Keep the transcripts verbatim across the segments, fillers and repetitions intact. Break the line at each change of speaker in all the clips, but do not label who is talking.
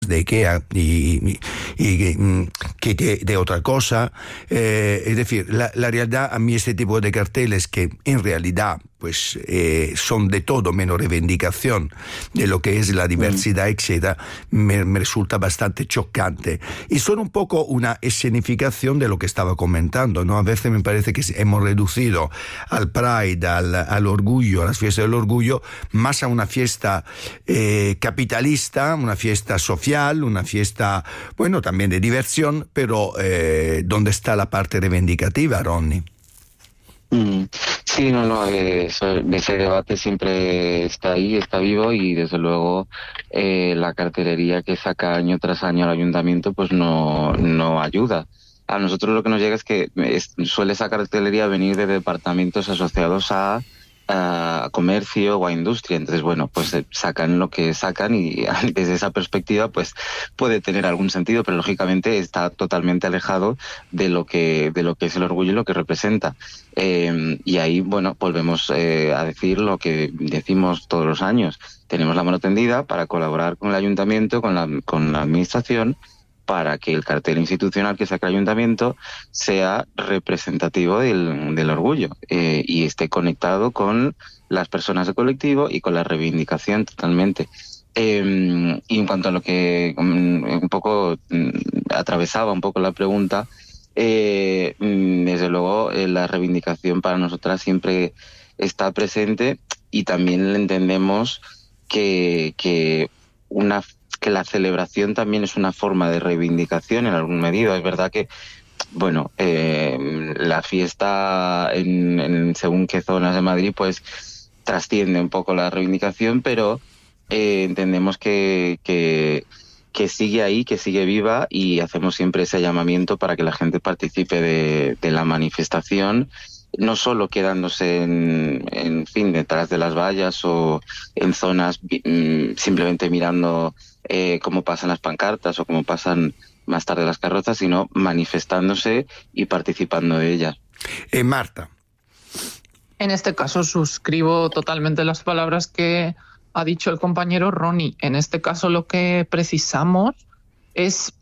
de IKEA y, y, y que de, de otra cosa. Eh, es decir, la, la realidad, a mí este tipo de carteles que en realidad pues eh, son de todo menos reivindicación de lo que es la diversidad, mm. etcétera, me, me resulta bastante chocante. Y son un poco una escenificación de lo que estaba comentando, ¿no? A veces me parece que hemos reducido al Pride, al, al orgullo, a las fiestas del orgullo, más a una fiesta eh, capitalista, una fiesta social, una fiesta, bueno, también de diversión, pero eh, ¿dónde está la parte reivindicativa, Ronnie?
Mm. Sí, no, no, eh, eso, ese debate siempre está ahí, está vivo y desde luego eh, la cartelería que saca año tras año al ayuntamiento pues no, no ayuda. A nosotros lo que nos llega es que es, suele esa cartelería venir de departamentos asociados a, a comercio o a industria. Entonces, bueno, pues sacan lo que sacan y desde esa perspectiva pues puede tener algún sentido, pero lógicamente está totalmente alejado de lo que, de lo que es el orgullo y lo que representa. Eh, y ahí, bueno, volvemos eh, a decir lo que decimos todos los años. Tenemos la mano tendida para colaborar con el ayuntamiento, con la, con la administración, para que el cartel institucional que saca el ayuntamiento sea representativo del, del orgullo eh, y esté conectado con las personas del colectivo y con la reivindicación totalmente. Eh, y en cuanto a lo que um, un poco um, atravesaba un poco la pregunta, eh, desde luego eh, la reivindicación para nosotras siempre está presente y también entendemos que, que una que la celebración también es una forma de reivindicación en algún medida. Es verdad que, bueno, eh, la fiesta en, en según qué zonas de Madrid, pues trasciende un poco la reivindicación, pero eh, entendemos que, que, que sigue ahí, que sigue viva y hacemos siempre ese llamamiento para que la gente participe de, de la manifestación, no solo quedándose en, en fin, detrás de las vallas o en zonas mm, simplemente mirando eh, cómo pasan las pancartas o cómo pasan más tarde las carrozas, sino manifestándose y participando de ellas.
Eh, Marta.
En este caso suscribo totalmente las palabras que ha dicho el compañero Ronnie. En este caso lo que precisamos es,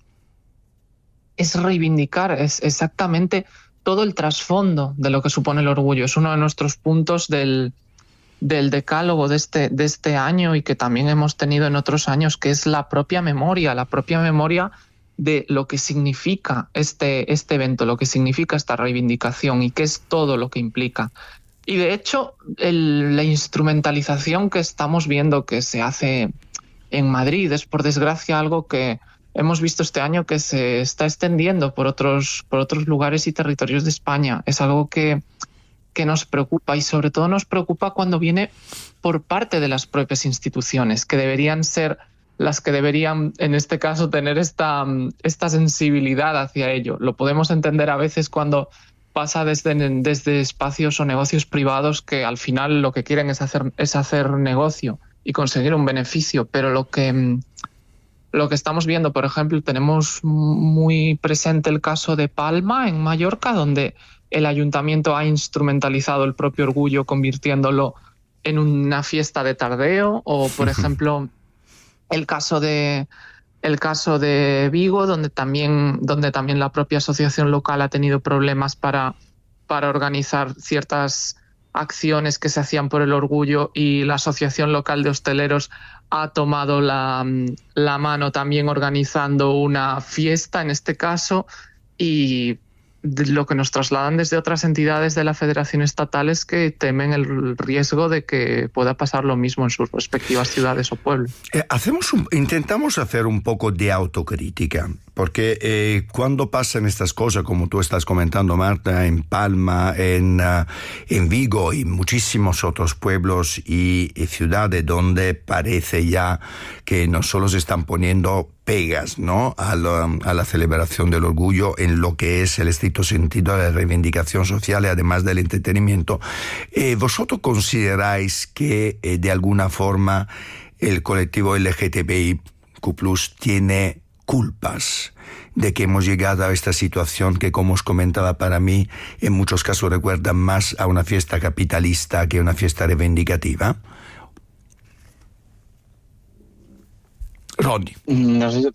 es reivindicar, es exactamente todo el trasfondo de lo que supone el orgullo. Es uno de nuestros puntos del, del decálogo de este, de este año y que también hemos tenido en otros años, que es la propia memoria, la propia memoria de lo que significa este, este evento, lo que significa esta reivindicación y qué es todo lo que implica. Y de hecho, el, la instrumentalización que estamos viendo que se hace en Madrid es, por desgracia, algo que hemos visto este año que se está extendiendo por otros, por otros lugares y territorios de España. Es algo que, que nos preocupa y sobre todo nos preocupa cuando viene por parte de las propias instituciones, que deberían ser las que deberían, en este caso, tener esta, esta sensibilidad hacia ello. Lo podemos entender a veces cuando pasa desde, desde espacios o negocios privados que al final lo que quieren es hacer, es hacer negocio y conseguir un beneficio, pero lo que... Lo que estamos viendo, por ejemplo, tenemos muy presente el caso de Palma, en Mallorca, donde el ayuntamiento ha instrumentalizado el propio orgullo convirtiéndolo en una fiesta de tardeo, o, por ejemplo, el caso de, el caso de Vigo, donde también, donde también la propia asociación local ha tenido problemas para, para organizar ciertas acciones que se hacían por el orgullo y la Asociación Local de Hosteleros ha tomado la, la mano también organizando una fiesta en este caso, y lo que nos trasladan desde otras entidades de la Federación Estatal es que temen el riesgo de que pueda pasar lo mismo en sus respectivas ciudades o pueblos.
Eh, hacemos un, intentamos hacer un poco de autocrítica, porque eh, cuando pasan estas cosas, como tú estás comentando, Marta, en Palma, en, uh, en Vigo y muchísimos otros pueblos y, y ciudades donde parece ya que no solo se están poniendo pegas, ¿no?, a la, a la celebración del orgullo en lo que es el estricto sentido de la reivindicación social y además del entretenimiento. Eh, ¿Vosotros consideráis que eh, de alguna forma el colectivo L G T B I Q plus tiene culpas de que hemos llegado a esta situación que, como os comentaba, para mí en muchos casos recuerda más a una fiesta capitalista que a una fiesta reivindicativa? Ronnie.
No sé,